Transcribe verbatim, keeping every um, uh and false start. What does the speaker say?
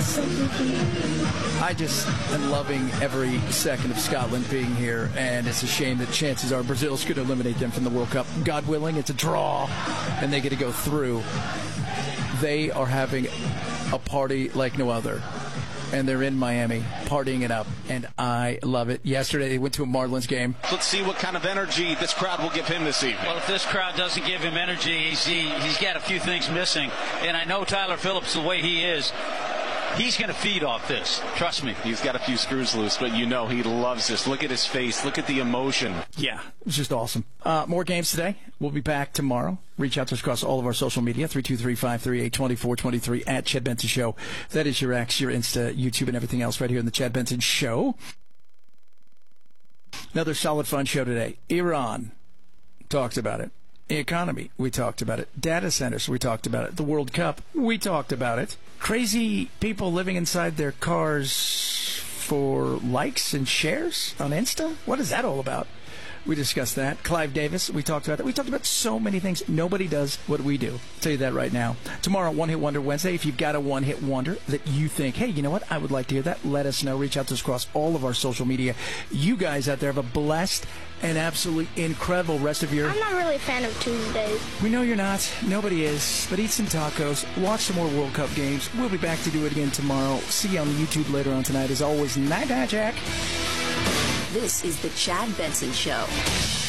I just am loving every second of Scotland being here, and it's a shame that chances are Brazil's going to eliminate them from the World Cup. God willing, it's a draw, and they get to go through. They are having a party like no other, and they're in Miami partying it up, and I love it. Yesterday, they went to a Marlins game. Let's see what kind of energy this crowd will give him this evening. Well, if this crowd doesn't give him energy, he's, he, he's got a few things missing, and I know Tyler Phillips, the way he is, he's going to feed off this. Trust me. He's got a few screws loose, but you know he loves this. Look at his face. Look at the emotion. Yeah, it's just awesome. Uh, more games today. We'll be back tomorrow. Reach out to us across all of our social media, three two three, five three eight, two four two three, at Chad Benson Show. That is your X, your Insta, YouTube, and everything else right here in the Chad Benson Show. Another solid, fun show today. Iran, talked about it. The economy, we talked about it. Data centers, we talked about it. The World Cup, we talked about it. Crazy people living inside their cars for likes and shares on Insta? What is that all about? We discussed that. Clive Davis, we talked about that. We talked about so many things. Nobody does what we do. I'll tell you that right now. Tomorrow, One Hit Wonder Wednesday. If you've got a one-hit wonder that you think, hey, you know what? I would like to hear that. Let us know. Reach out to us across all of our social media. You guys out there have a blessed and absolutely incredible rest of your... I'm not really a fan of Tuesdays. We know you're not. Nobody is. But eat some tacos. Watch some more World Cup games. We'll be back to do it again tomorrow. See you on the YouTube later on tonight. As always, night, night, Jack. This is the Chad Benson Show.